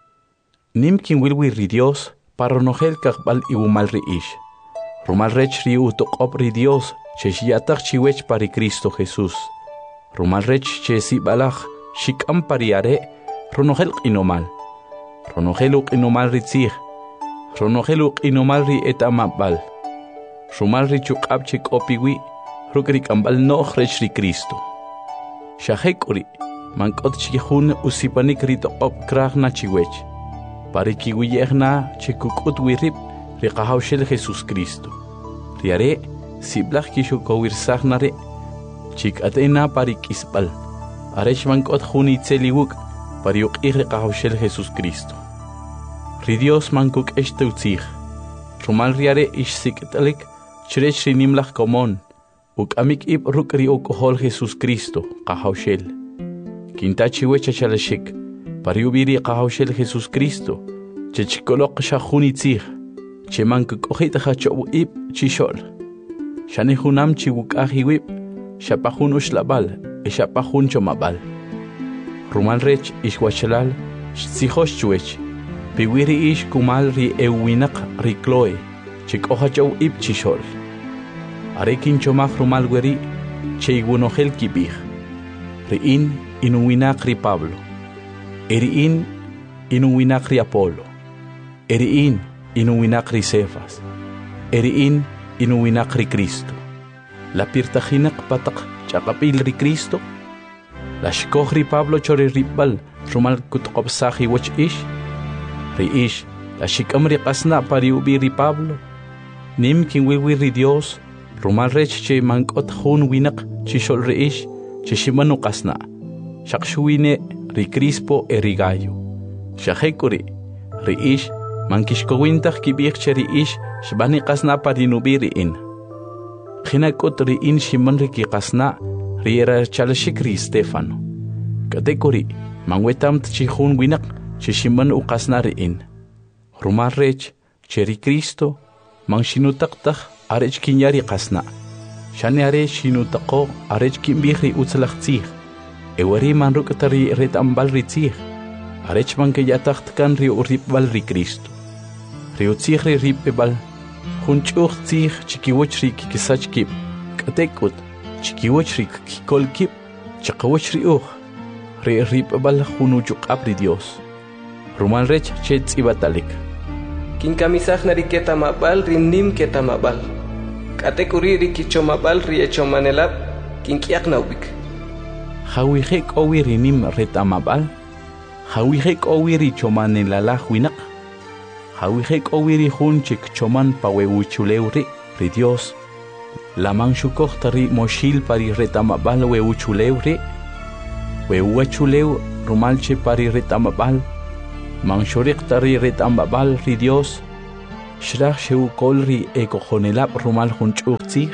Nim kin wilwi ri Dios para onogel kakbal iwumal ri ish. Rumal rech ri utoqop ri Dios cheshiatak chiwech pari Cristo Jesús. Rumal rech chesi balach shikam pariare ronogel qinomal. Ronogel qinomal ri tzig. Ronogel qinomal ri etamabal. Rumal ri chuqab chik opiwi rukrik ambal noh rech ri Cristo. Shahekuri mankot chihun usipanik ri toqop krahna chiwech. Parikiwiyehna chikukut wirip ri Haushel Jesús Cristo. Riare siblach kishukowirsaghnare chik atena parikisbal. Arech mankot juni tseliwuk pariuk ri Haushel Jesús Cristo. Ri Dios mankuk echteutzig. Rumal riare ishsikitalik Chrech rinimlach komon. Uk amik ib rukri okohol Jesus Cristo, Haushel. Kintachi wecha chalashik. Pariubiri Haushel Jesus Cristo. Chechikolok shahuni tzig. Chemank kohit hachobu ib chishol. Shanehunam chiwuk ahiwib. Shapahun ushlabal. Shapahun chomabal. Rumal rech ishwachalal. Tzihos chuech. Piwiri ish kumal ri ewinak ri Chloe. Chik ohachow ib chishol. Arekin chomach rumal weri, cheigunohel kibich. Riin inuwinak ri Pablo. Eriin inuwinak ri Apolo. Eriin inuwinak ri Cefas. Eriin inuwinak ri Cristo. La pirtajinak patak chakapil ri Cristo. La shkoh ri Pablo chore ribal rumal kutkopsahi wach ish. Ri ish la shikam ri qasna pari ubi ri Pablo. Nim kin wiwi ri Dios. Rumal rech che mankot hun winak chishol reish chishimanu qasna. Shakshuine ri Crispo e ri Gallo. Shahekuri reish mankishkowintach kibich che reish shbani qasna parinubiri in. Khinakot ri in shiman ri ki qasna ri era chalashik ri Stefano. Katekuri mangwetam chihun winak chishiman u qasna ri in. Rumal rech che ri Cristo mangshinutaktak arech kinyari qasna. Shani are shinutaqo arech kimbihri utzlachtzig. Ewari man rukatari retambal ri tzig. Arech man kayataktkan ri uripbal ri Cristo. Ri utzig ri ripebal. Hunchuch tzig chikiwach ri kikisach kip. Katekut chikiwach ri kikol kip. Chakawach ri Ri ripebal hunuchuk apri Dios. Rumal rech chetz ibatalik. Kinkamisaj nari ketamabal rinnim ketamabal. Katekuri ri kichomabal ri echomanelab kinkiak naubik. Hawihek owi rinim retamabal. Hawihek owi ri chomanelala winak. Hawihek owi ri hunchik choman paweuchuleuri ri Dios. Laman shukohtari moshil pari retamabal weuchuleuri. we uachuleu rumal che pari retamabal man shorik tari retamabal ri Dios shrach sheu kolri ekojonelap rumal junchuqtzig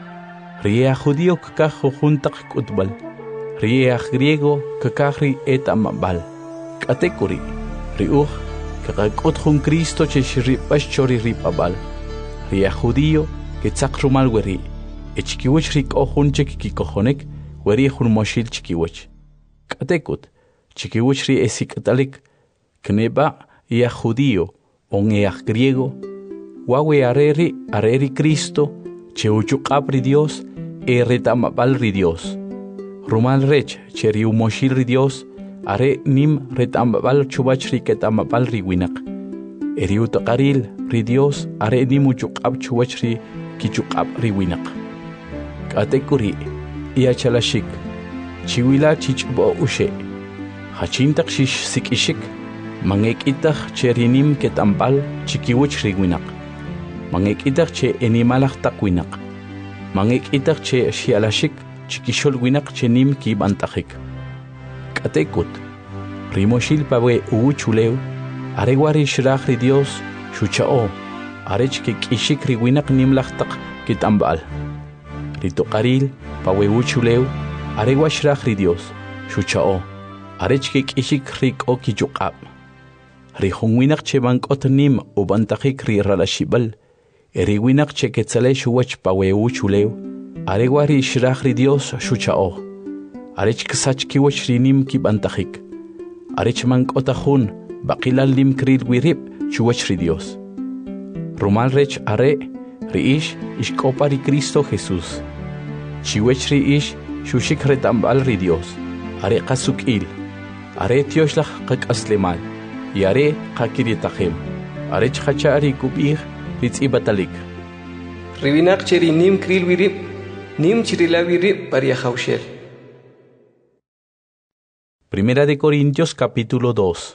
ria judío kakaj juntak kutbal ria griego kakajri etamabal katekuri riuj kakakot jun Cristo che shripash chori ripabal ria judío que tzak rumal weri echkiwich rik ojun chekikojonek weri jun moshil chikiwich katekut chikiwich ri esikatalik kneba ia judío on ea griego wawe areri Cristo che uchuqapri Dios retamabal ri Dios rumal rech che ri umoshil ri Dios are nim retamabal chubach ri ketamabal ri winak eri utaqaril ri Dios are nim uchuqap chubach ri kichuqap ri winak katekuri ia chalashik chiwila chichbo ushe hachintak shish sikishik mangekitach che rinim ketambal chikiwich ri winak mangekitach che animalach takwinak mangekitach che shialashik chikishol winak che nim kibantajik katekut rimoshil pawe uchuleu aregwari shrach ri Dios shuchao arech ke kishik ri winak nimlachtak kitambal ritoqaril pawe uchuleu aregwa shrach ri Dios shuchao arech ke kishik ri okijuqab ri hunwinak che bankot nim ubantajik ri ralashibal eri winak che ketzale shuwach pawe uchuleu aregwa ri shrach ri Dios shuchao arech ksach kiwach ri nim kibantajik arech mankotajun baqilal lim kril wirib shuwach ri Dios rumal rech are riish ishkopa ri Cristo Jesús chiwech riish shushik retambal ri Dios are qasukil are tioshlach qakaslemal yare qakiritajem are chachari kubih ritzibatalik riwinak cheri nim kril wirib nim chirila wirib paria haushel. Primera de Corintios capítulo 2.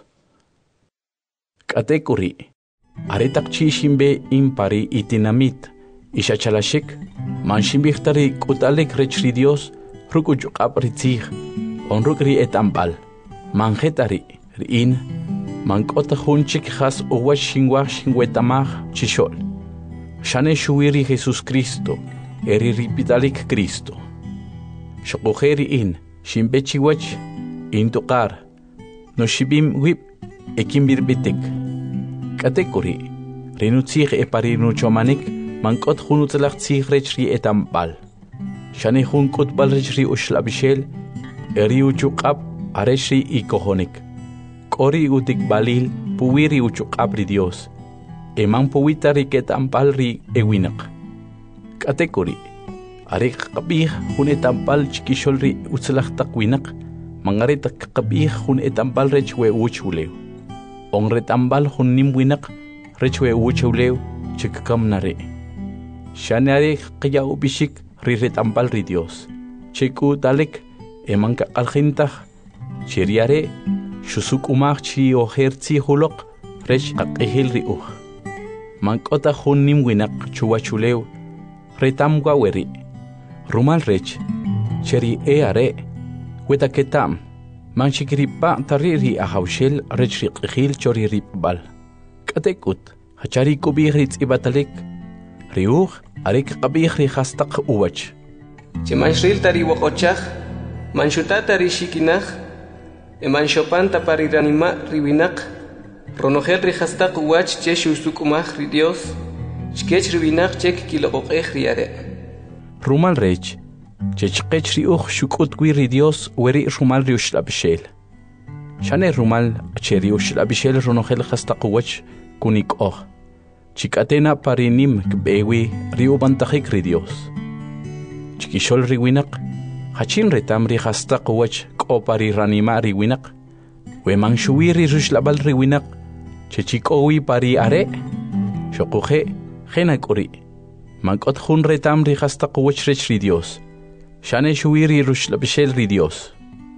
Katekuri aretak chishimbe impari itinamit ishachalashik manshimbixtari kutalek rechri Dios rukuchuqap ritzig onrukri etambal manjetari rin mankota junchik has uwash shingwach shingwetamaj chishol shane shuiri Jesus Cristo eri ripitalik Cristo shokujeri in shimbechiwach intuqar no shibim wip ekimbirbitik katekuri rinutzig eparinuchomanik mankot junutzlach tzig rechri etambal shane jun kutbal rechri ushlabishel eri uchuqap areshri ikohonik kori utik balil puwiri uchuqap ri Dios eman puwitari ketambal ri ewinak katekuri arik qabih jun etambal chikishol ri utzlach takwinak mangaretak qabih jun etambal rechwe uchuleu on retambal jun nim winak rechwe uchuleu chikkamnare shanare qya ubishik ri retambal ri Dios chiku dalek emanka alkhintah chiriare shusuk umach chi ohertzi hulok rech qaqihil ri mankota jun nim winak chuwachuleu retamwa weri rumal rech cheri are weta ketam manchikripa tariri ahawshel rech qihil chori ripbal katekut hachari kubih ritzibatalik riuj arik qabih ri khastaq uwach Chimanshril tari wakochaj manshutata ri shikinaj emanshopanta pariranima riwinak ronojel ri khastaq uwach che shusukumaj ri Dios chkech riwinak chek kiloqej riare rumal rech chechqech ri shukut ri Dios weri rumal ri ushlabishel shane rumal cheri ushlabishel ronojel khastaq uwach kunikoj chikatena parinim kbewi ri ubantajik ri Dios chikishol ri winak hachin retam ri khastaq uwach kopari ranima ri winak we manshuwiri rushlabal ri winak chechikowi pari are shokuje genakuri mankot jun retam ri khastaq uwach rech ri Dios shane shuwiri rushlabishel ri Dios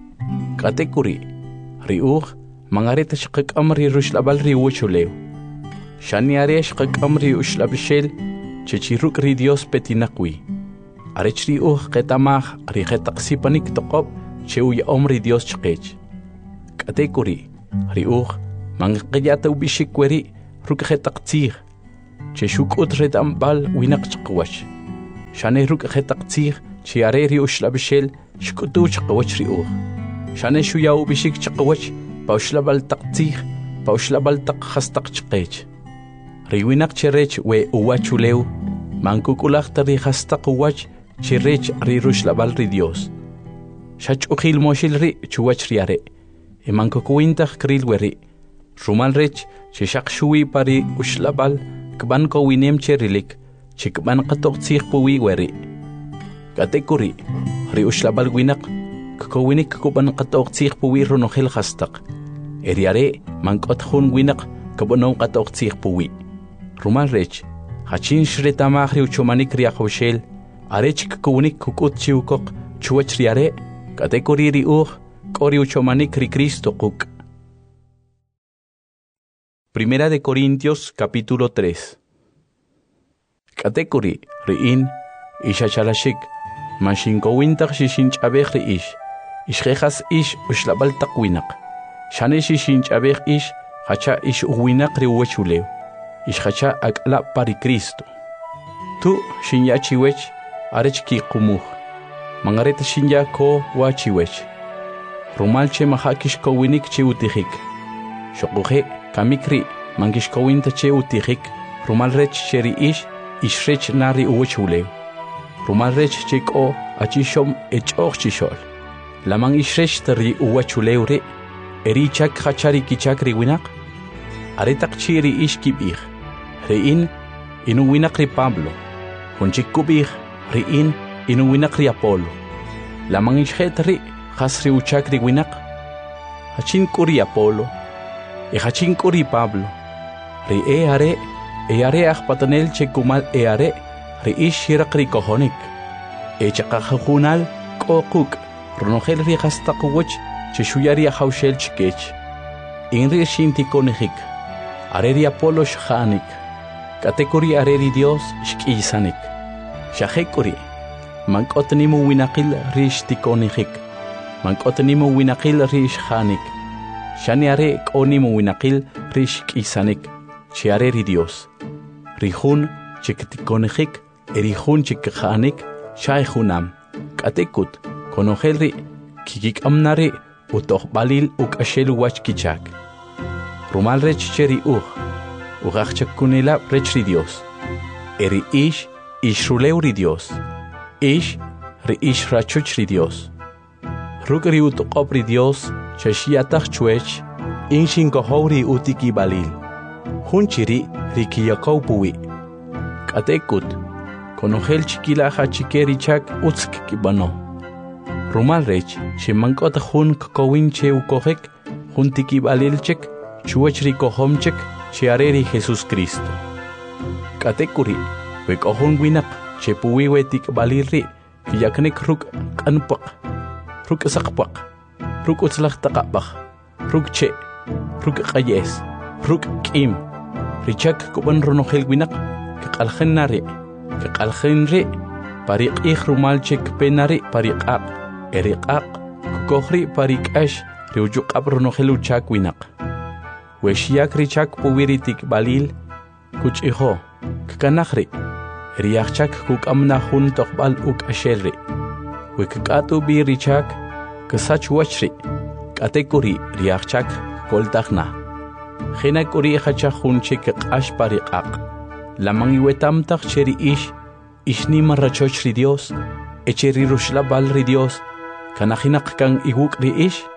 katekuri riuj mangareta shqaqam ri rushlabal ri uwachuleu shani aresh qaqamri ushlabishel chechiruk ri Dios petinaqwi arechri qetamaj ri qetaqsipanik toqob cheuya omri Dios chqech. Katekuri, riuch, mangqiyata ubishikweri, rukhetaqtir. Cheshuk utret ambal winak chqwach. Shane rukhetaqtir, chiareri ushlabishel, shkutu chqwach riuch. Shane shuya ubishik chqwach, paushlabal taqtir, paushlabal taqhastaq chqech. Riwinak cherech we uwachuleu, mankukulaqta rihastaq uwach, chirech rirushlabal ri Dios. Shach ukhil moshil ri chuwach riare. Imankukuintaq krilweri. Rumal rech chishaq shui pari ushlabal kban ko winem cherilik chikban qatoqtsig puwi weri. Katekuri ri ushlabal winak ko winik kuban qatoqtsig puwi runohel khastaq. Eriare mankot khun winak kubonon qatoqtsig puwi. Rumal rech hachin shretamah ri uchomanik ri akhoshel arech kunik kukut chiukok chuwach riare. Katekuri ri kori uchomanik ri Cristo kuk. Primera de Corintios capítulo 3. Katekuri riin ishachalashik mashinkowintaq shishinch'abej ri ishjejas ushlabal taqwinaq shane shishinch'abej hacha uwinaq ri uwechulew hacha ak'la pari Cristo tu shinyachiwech arech kiqumuj mangareta shinya ko wachiwech rumalche mahakishkowinik chi utijik shoquje kamikri mangishkowinta che utijik rumalrech cheri ishrech nari uwechulew rumalrech cheko achishom ech'oqchishol lamang ishrech tari uwechulew re erichak hachari kichak riwinaq aretaq chiri kibij rein inuwinaq ri Pablo hunchik kubij rein inuwinaq ri Apolo lamang ishjet ri hasri uchak riwinaq hachin kuri Apolo hachin kuri Pablo ri eare ajpatanel chekumal eare ri ishiraq ri kohonik echaqajunal kokuk ronogel ri hastaqwach cheshuyari ajawshel chkech inri shintikonejik are ri Apolo shhanik katekuri are ri Dios shkisanik shajekuri mankotnimu winaqil ri shtikonejik mankotnimu winaqil ri shhanik shani are konimu winaqil ri shkisanik chiare ri Dios rihun chiktikonejik erihun chikhanik shayhunam katekut konogel ri kikik amnari utoh balil ukashel wach kichak rumal rech cheri ugachkunela rech ri Dios eri ishruleu ri Dios ri ishrachuch ri Dios rugri utoqop ri Dios chashiatach chuech inshin kohori utiki balil hunchiri rikiyakau puwi katekut konogel chikila hachikeri chak utsk kibano rumal rech shimankot hun kokowinche ukojek juntiki balilchek chuech rikohomchek chiareri Jesus Cristo katekuri wekohun winak chepuwi wetik balirri yaknek ruk kanpak ruk sakpak ruk utzlaq taqapaq ruk che ruk qayes ruk kim richak kuban ronogel winak qalkhenari qalkhenri pariq rumalchek penari pariqaq eriqaq kohri parikash riujuk abronogelu chak winak weshiak richak puwiritik balil kuchiho kanahri riachak kukamna hun toqbal ukashelri wekatu bi richak kasach wachri katekuri riachak koltakhna khinakuri hacha hun chik qash pariqaq lamang wetam tak cheri ishni marrachoch ri Dios echeri rushlabal ri Dios kanahinak kang iguk ri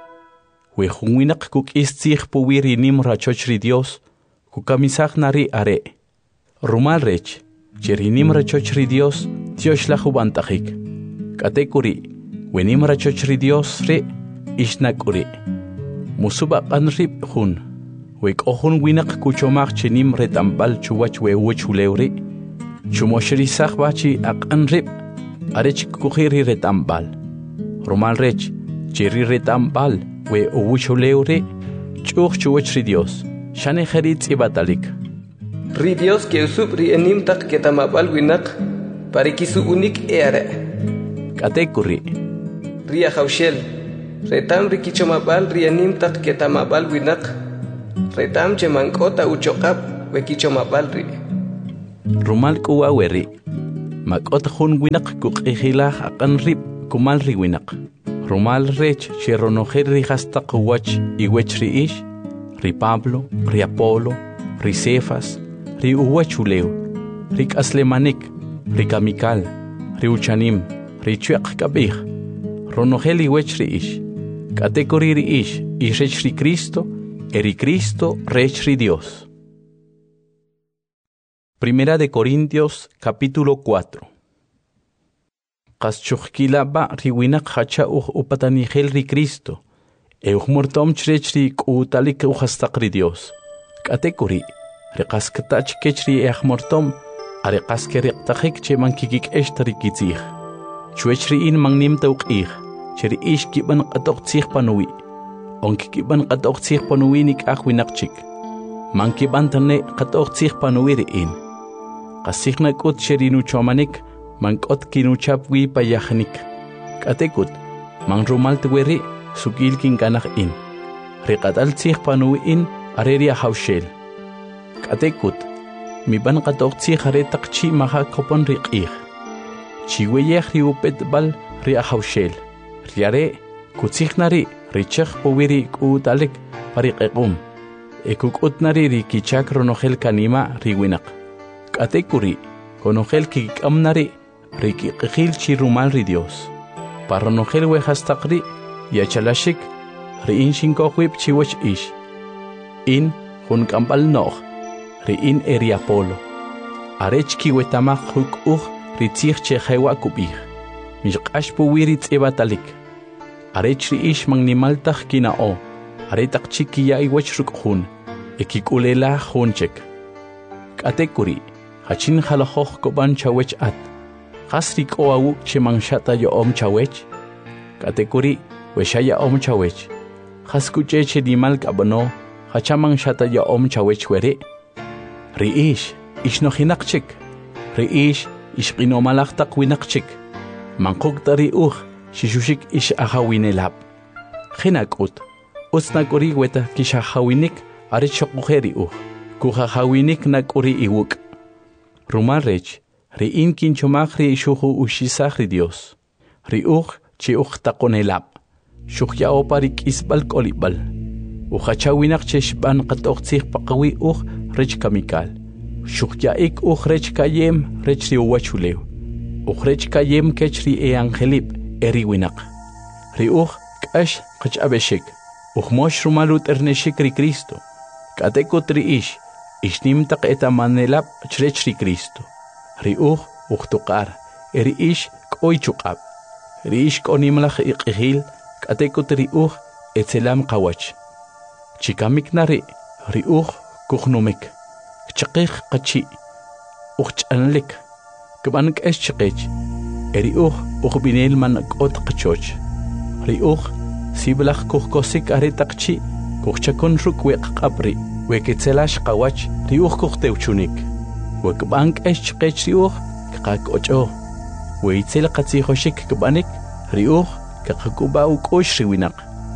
we hunwinak kuk istzig puwiri nim rachoch ri Dios kukamisag nari are rumal rech cheri nim rachoch ri Dios tioshla hubantajik katekuri we nim rachoch ri Dios re ishnakuri musuba qanrib hun we kohun winak kuchomag chenim retambal chuwach we uchuleuri chumoshri sagbachi aqanrib arech kukhiri retambal rumal rech cheri retambal we uchuleuri chuch chuwach ri Dios shane kharit ibatalik ri Dios que usub ri enim tak ketamabal winak parikisu unik eare katekuri ri hawshel retam rikichomabal rianimtak ketamabal winak, retam chemankota uchokap wekichomabal ri. Rumal kuwa weri, makot hun winak kukihila akan rip kumal ri winak. Rumal rech cheronojer ri hasta kuwach iwech ri ish, ri Pablo, ri Apolo, ri Cefas, ri uwachuleo, ri kaslemanik, ri kamikal, ri uchanim, ri chuak kabih, ronogel iwech ri ish, katekori ri ish, ishech ri Cristo, eri Cristo rech ri Dios. Primera de Corintios, capítulo 4. Qaschuqkilaba riwinak hacha upatanigel ri Cristo, mortom chrech ri kutalik uhastaq ri Dios. Katekuri, riqaskatach kech ri mortom, ariqaskeriqtajik che mankikik eshtari kitzih. Chuech ri in mangnim tauqih, cheri ish kiban qatoqtzih panuwi. Onkikiban qatoqtzih panuwi nik ahwinaqchik. Mankiban tane qatoqtzih panuwi ri in. Qasihna kut cheri nuchomanik, mankot kinuchap wi payahnik. Katekut, man rumal tuweri, sugil kin ganach in. Riqatal tzih panuwi in, areria haushel. Katekut, mi ban qatok tzih aretak chi maha kopon riqih. Chiweyeh riupet bal ria haushel. Riare, kutziknari, richach powiri kutalek pariqequm. Ekukutnari rikichak ronogel kanima riwinak. Katekuri, konogel kikamnari, rikiqil chirumal ri Dios. Paronogel wehastaqri, yachalashik, riin shinkohwip chiwach ish. In, hun kampal nog, riin eri Apolo. Arech kiwetamach huk ritzich chehewa kubih. Mishqash puwiri tsebatalik. Arech riish mangnimaltach kinao. Aretak chikiya iwach rukhun. Ekikulela hunchek. Katekuri, hachin halahoch koban chawech at. Hasrik oawu chemangshata yo chawech. Katekuri, weshaya chawech. Haskuche chedimal kabano, hachamang shata yo chawech were. Riish, ishnohinakchik. Riish, ishqinomalachtak winakchik. Mankukta shishushik ish ahawinelab. Hinakut, usnakuri weta kishahawinik, arichokuheri kuhahawinik nakuri iwuk. Rumarech, riin kinchomachri ishuhu ushisahri Dios. Chiuch takonelab. Shukhya oparik isbal kolibal. Uhachawinak cheshban katoxih pakawi rech kamikal. Shukhya ik rech kayem rech riuwachuleo. Rech kayem kechri angelip eri winak. Kash kachabeshik. Mosh rumalut erneshik ri Cristo. Katekot ish. Ishnim tak etamanelab chrech ri Cristo. Tukar. Eri ish koichukab. Riish konimlach iqihil, katekot etzelam kawach. Chikamik nari, kuhnumik. Chakich kachi. Chanlik. Kabanak eschakech. Eri binel man ot kachoch. Siblach kuhkosik aretakchi. Kuchakon rukwek kabri. Weketzelash kawach. Kuhteuchunik. Wekbank eschakech kak ocho. Weitzel katzihoshik kabanik, kakakuba ukosh riwinak.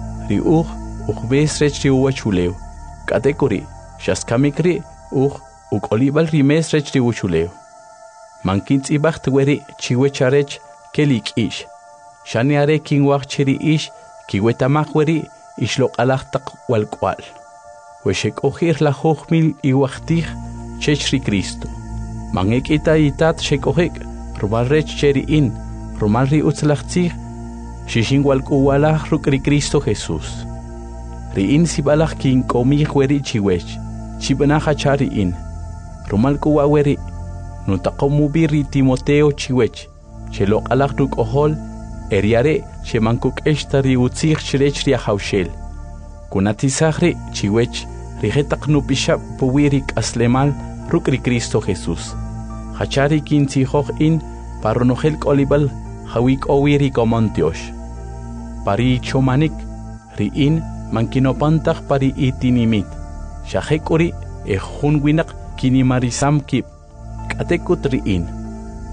Besrech riuachuleo. Katekuri, shaskamikri, ukolibal rimesrech riuchuleo. Mankins ibacht weri chiwecharech kelik ish. Shaniare kinwach chiri ish, kiwetamak weri ishlok alachtak walkwal. Weshek ohir la hochmil iwachtich chechri Cristo. Mangek itat shekohek. Rumal rech cheri in, rumal ri utzlachtzih, shishingwal kuwalach rukri Cristo Jesús. Ri in sibalach kin komih weri chiwech, chibanacha chari in. Rumal kuwa weri, nutakomubi ri Timoteo chiwech, chelok alach ruk ohol, eriare chemankuk eshtari utzih chirech ri ahaushel. Kunatisachri chiwech, rigetak nupishap puwirik aslemal rukri Cristo Jesús. Hachari kintzihoj in paronogel kolibal hawik owiri komontiosh. Pari chomanik riin mankinopantak pari itinimit. Shahekuri ehun winak kinimarisam kip. Katekut riin.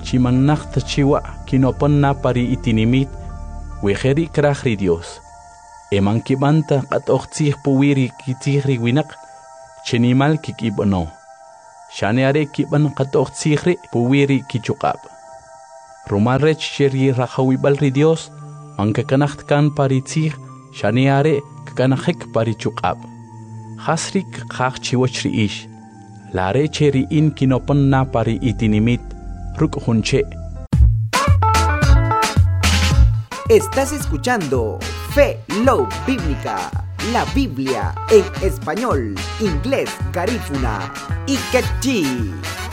Chimannak tachiwa kinoponna pari itinimit. Wejeri krahri Dios. eman kibanta qat'oqtzij puwiri kitijri winak chenimal kikibano shane are kiban qat'oqtzijri puwiri kichuqab rumarech cheri rajawibal ri Dios manka kanacht kan paritzij shane are kanajek parichuqab hasrik qaq chiwachri ish lare cheri in kinopon na pari itinimit ruk hunche. Estás escuchando Fe Love Bíblica, la Biblia en español, inglés, garífuna y quechí.